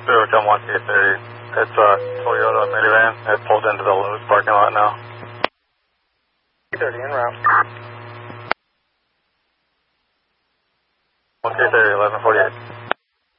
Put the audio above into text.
Come 1K30. It's a Toyota minivan. It pulled into the Lowe's parking lot now. 30 en route. 1K30, 1148.